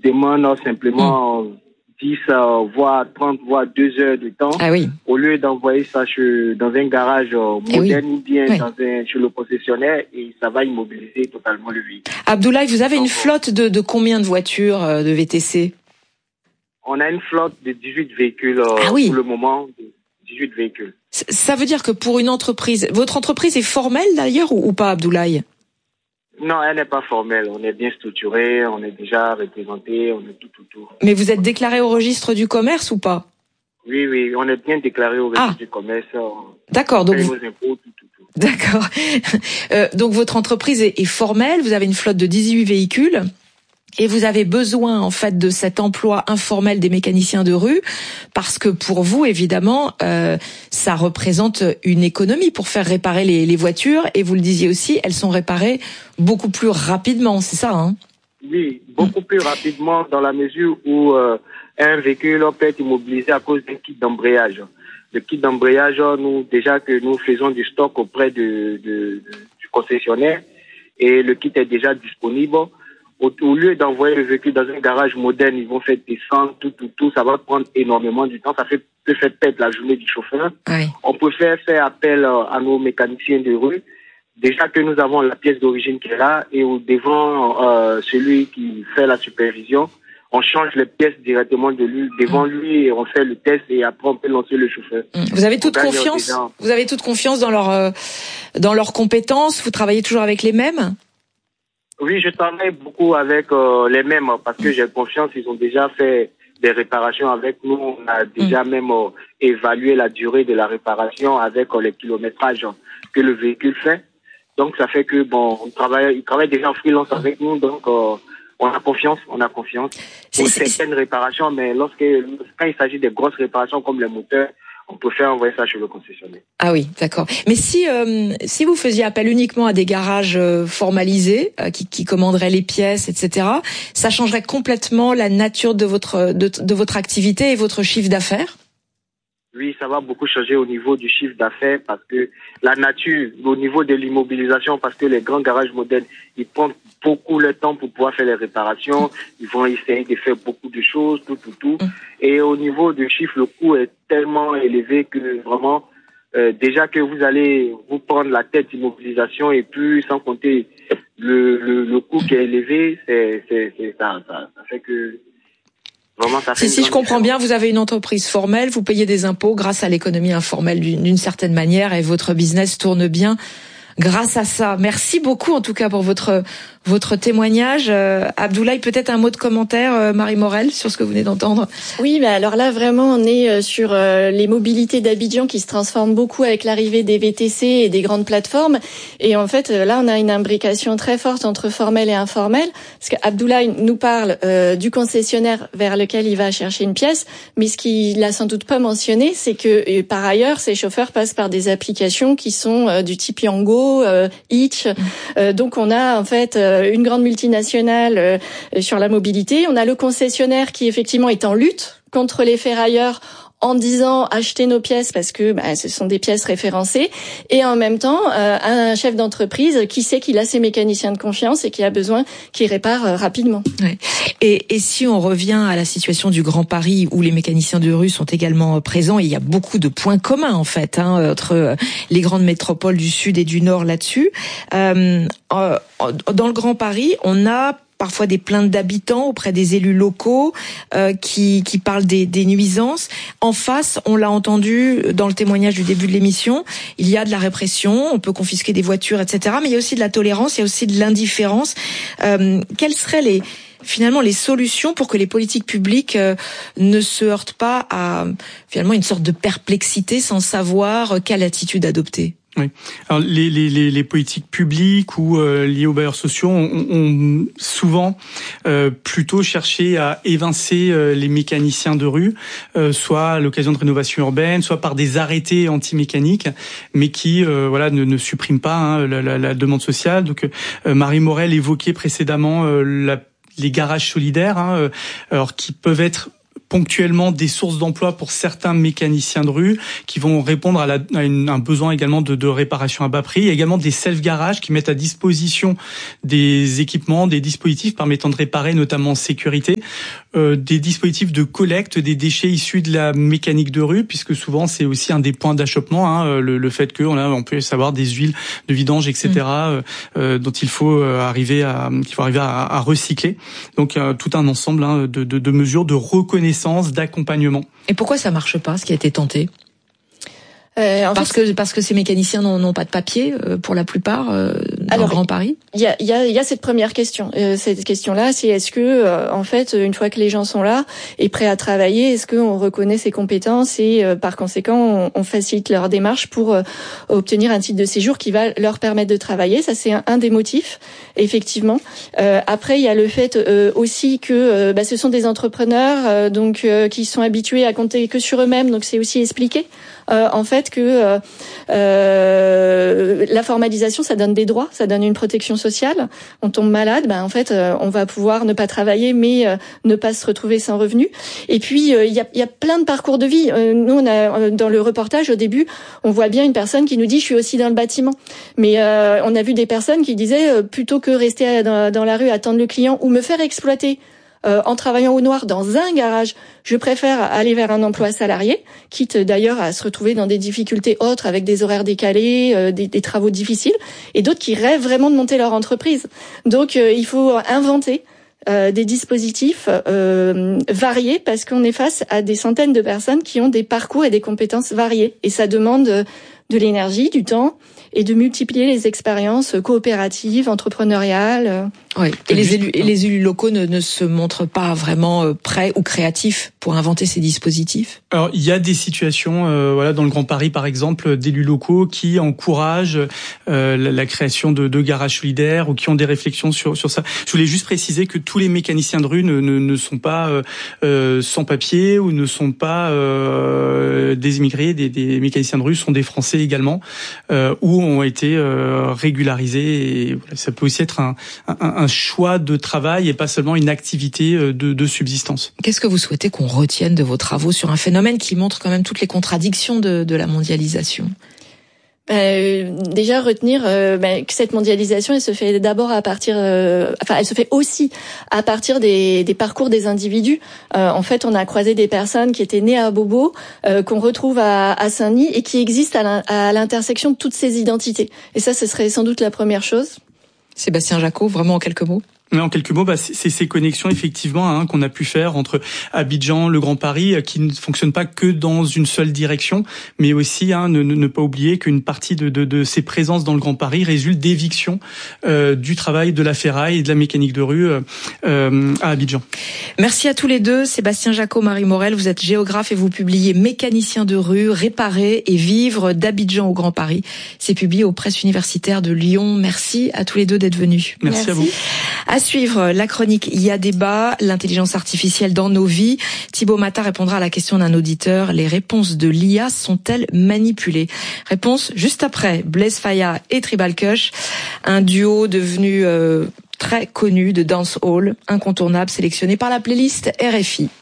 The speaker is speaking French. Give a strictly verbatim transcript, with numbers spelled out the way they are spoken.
demandent simplement mmh. dix, euh, voire trente, voire deux heures de temps. Ah oui. Au lieu d'envoyer ça chez, dans un garage euh, moderne oui. ou bien oui. dans un, chez le concessionnaire, et ça va immobiliser totalement le véhicule. Abdoulaye, vous avez Donc, une flotte de, de combien de voitures euh, de V T C? On a une flotte de dix-huit véhicules euh, ah oui. pour le moment, dix-huit véhicules. Ça veut dire que pour une entreprise, votre entreprise est formelle d'ailleurs ou, ou pas, Abdoulaye? Non, elle n'est pas formelle. On est bien structuré, on est déjà représenté, on est tout, tout, tout. Mais vous êtes déclaré au registre du commerce ou pas? Oui, oui, on est bien déclaré au registre ah. du commerce. D'accord, donc vous... impôts, tout, tout, tout. D'accord. euh, donc votre entreprise est, est formelle, vous avez une flotte de dix-huit véhicules. Et vous avez besoin, en fait, de cet emploi informel des mécaniciens de rue, parce que pour vous, évidemment, euh, ça représente une économie pour faire réparer les, les voitures. Et vous le disiez aussi, elles sont réparées beaucoup plus rapidement, c'est ça, hein? Oui, beaucoup mmh. plus rapidement, dans la mesure où euh, un véhicule peut être immobilisé à cause d'un kit d'embrayage. Le kit d'embrayage, nous déjà que nous faisons du stock auprès de, de, de, du concessionnaire, et le kit est déjà disponible. Au, au lieu d'envoyer le véhicule dans un garage moderne, ils vont faire descendre, tout, tout, tout. Ça va prendre énormément du temps. Ça fait, peut faire perdre la journée du chauffeur. Oui. On préfère faire appel à nos mécaniciens de rue. Déjà que nous avons la pièce d'origine qui est là, et devant euh, celui qui fait la supervision, on change les pièces directement de lui, devant mmh. lui, et on fait le test, et après on peut lancer le chauffeur. Mmh. Vous avez toute confiance, vous avez toute confiance dans leur, euh, dans leurs compétences. Vous travaillez toujours avec les mêmes? Oui, je travaille beaucoup avec euh, les mêmes parce que j'ai confiance. Ils ont déjà fait des réparations avec nous. On a déjà mmh. même euh, évalué la durée de la réparation avec euh, les kilométrages que le véhicule fait. Donc ça fait que bon, on travaille, ils travaillent déjà en freelance avec nous. Donc euh, on a confiance, on a confiance pour certaines réparations. Mais lorsque quand il s'agit de grosses réparations comme les moteurs, on peut faire envoyer ça chez le concessionnaire. Ah oui, d'accord. Mais si euh, si vous faisiez appel uniquement à des garages euh, formalisés euh, qui, qui commanderaient les pièces, et cetera, ça changerait complètement la nature de votre de, de votre activité et votre chiffre d'affaires? Oui, ça va beaucoup changer au niveau du chiffre d'affaires parce que la nature, au niveau de l'immobilisation, parce que les grands garages modernes, ils prennent beaucoup le temps pour pouvoir faire les réparations. Ils vont essayer de faire beaucoup de choses, tout, tout, tout. Et au niveau du chiffre, le coût est tellement élevé que vraiment, euh, déjà que vous allez vous prendre la tête d'immobilisation et puis sans compter le, le, le coût qui est élevé, c'est, c'est, c'est ça, ça, ça fait que vraiment, ça fait si, si je comprends bien, vous avez une entreprise formelle, vous payez des impôts grâce à l'économie informelle d'une, d'une certaine manière et votre business tourne bien grâce à ça. Merci beaucoup en tout cas pour votre votre témoignage. Euh, Abdoulaye, peut-être un mot de commentaire, euh, Marie Morel, sur ce que vous venez d'entendre. Oui, mais alors là, vraiment, on est sur euh, les mobilités d'Abidjan qui se transforment beaucoup avec l'arrivée des V T C et des grandes plateformes. Et en fait, là, on a une imbrication très forte entre formel et informel. Parce qu'Abdoulaye nous parle euh, du concessionnaire vers lequel il va chercher une pièce. Mais ce qu'il a sans doute pas mentionné, c'est que et par ailleurs, ces chauffeurs passent par des applications qui sont euh, du type Yango, euh, Hitch. Euh, donc, on a en fait euh, une grande multinationale euh, sur la mobilité. On a le concessionnaire qui effectivement est en lutte contre les ferrailleurs en disant acheter nos pièces parce que bah, ce sont des pièces référencées, et en même temps euh, un chef d'entreprise qui sait qu'il a ses mécaniciens de confiance et qui a besoin qu'ils réparent euh, rapidement. Ouais. Et, et si on revient à la situation du Grand Paris où les mécaniciens de rue sont également présents, et il y a beaucoup de points communs en fait hein, entre les grandes métropoles du Sud et du Nord là-dessus. Euh, dans le Grand Paris, on a parfois des plaintes d'habitants auprès des élus locaux euh, qui, qui parlent des, des nuisances. En face, on l'a entendu dans le témoignage du début de l'émission, il y a de la répression, on peut confisquer des voitures, et cetera. Mais il y a aussi de la tolérance, il y a aussi de l'indifférence. Euh, quelles seraient les finalement les solutions pour que les politiques publiques euh, ne se heurtent pas à finalement une sorte de perplexité sans savoir quelle attitude adopter? Oui. Alors les, les, les, les politiques publiques ou euh, liées aux bailleurs sociaux ont, ont souvent euh, plutôt cherché à évincer euh, les mécaniciens de rue, euh, soit à l'occasion de rénovation urbaine, soit par des arrêtés anti-mécaniques, mais qui euh, voilà ne, ne suppriment pas hein, la, la, la demande sociale. Donc euh, Marie Morel évoquait précédemment euh, la, les garages solidaires, hein, euh, alors qui peuvent être ponctuellement des sources d'emploi pour certains mécaniciens de rue qui vont répondre à, la, à une, un besoin également de, de réparation à bas prix. Il y a également des self-garages qui mettent à disposition des équipements, des dispositifs permettant de réparer, notamment en sécurité, euh, des dispositifs de collecte des déchets issus de la mécanique de rue, puisque souvent c'est aussi un des points d'achoppement, hein, le, le fait qu'on a, on peut savoir des huiles de vidange, et cetera, mmh. euh, dont il faut arriver à, qu'il faut arriver à, à recycler. Donc euh, tout un ensemble hein, de, de, de mesures de reconnaissance, d'accompagnement. Et pourquoi ça marche pas, ce qui a été tenté ? Euh, en parce fait, que parce que ces mécaniciens n'ont, n'ont pas de papier euh, pour la plupart euh, dans alors, le Grand Paris. Il y a il y a il y a cette première question. Euh, cette question-là, c'est est-ce que euh, en fait une fois que les gens sont là et prêts à travailler, est-ce qu'on reconnaît ses compétences et euh, par conséquent on, on facilite leur démarche pour euh, obtenir un titre de séjour qui va leur permettre de travailler. Ça c'est un, un des motifs effectivement. Euh, après il y a le fait euh, aussi que euh, bah, ce sont des entrepreneurs euh, donc euh, qui sont habitués à compter que sur eux-mêmes, donc c'est aussi expliqué. Euh, en fait que euh, euh, la formalisation ça donne des droits, ça donne une protection sociale. On tombe malade, ben en fait euh, on va pouvoir ne pas travailler mais euh, ne pas se retrouver sans revenu. Et puis il euh, y a il y a plein de parcours de vie. Euh, nous on a dans le reportage au début, on voit bien une personne qui nous dit je suis aussi dans le bâtiment. Mais euh, on a vu des personnes qui disaient euh, plutôt que rester dans, dans la rue attendre le client ou me faire exploiter Euh, en travaillant au noir dans un garage, je préfère aller vers un emploi salarié, quitte d'ailleurs à se retrouver dans des difficultés autres avec des horaires décalés, euh, des, des travaux difficiles, et d'autres qui rêvent vraiment de monter leur entreprise. Donc euh, il faut inventer euh, des dispositifs euh, variés parce qu'on est face à des centaines de personnes qui ont des parcours et des compétences variées. Et ça demande de l'énergie, du temps et de multiplier les expériences coopératives, entrepreneuriales. Oui. Et les élus, et les élus locaux ne, ne se montrent pas vraiment prêts ou créatifs pour inventer ces dispositifs. Alors il y a des situations, euh, voilà, dans le Grand Paris par exemple, d'élus locaux qui encouragent euh, la, la création de, de garages solidaires ou qui ont des réflexions sur sur ça. Je voulais juste préciser que tous les mécaniciens de rue ne ne, ne sont pas euh, sans papier ou ne sont pas euh, des immigrés. Des, des mécaniciens de rue sont des Français également, euh, ou ont été euh, régularisés. Et voilà, ça peut aussi être un, un, un choix de travail et pas seulement une activité de, de subsistance. Qu'est-ce que vous souhaitez qu'on retienne de vos travaux sur un phénomène qui montre quand même toutes les contradictions de, de la mondialisation ? Euh, déjà retenir euh, ben, que cette mondialisation elle se fait d'abord à partir euh, enfin elle se fait aussi à partir des, des parcours des individus. Euh, en fait on a croisé des personnes qui étaient nées à Bobo, euh, qu'on retrouve à, à Saint-Denis et qui existent à l'intersection de toutes ces identités, et ça ce serait sans doute la première chose. Sébastien Jacot, vraiment en quelques mots. Mais en quelques mots, bah, c'est ces connexions effectivement hein, qu'on a pu faire entre Abidjan, le Grand Paris, qui ne fonctionnent pas que dans une seule direction, mais aussi hein, ne, ne pas oublier qu'une partie de, de, de ces présences dans le Grand Paris résulte d'éviction euh, du travail de la ferraille et de la mécanique de rue euh, à Abidjan. Merci à tous les deux. Sébastien Jacot, Marie Morel, vous êtes géographe et vous publiez Mécanicien de rue, réparer et vivre d'Abidjan au Grand Paris. C'est publié aux presses universitaires de Lyon. Merci à tous les deux d'être venus. Merci, Merci. à vous. À suivre la chronique Il y a débat, l'intelligence artificielle dans nos vies. Thibaut Matta répondra à la question d'un auditeur. Les réponses de l'I A sont-elles manipulées? Réponse juste après Blaise Faya et Tribal Kush, un duo devenu euh, très connu de dancehall, incontournable, sélectionné par la playlist R F I.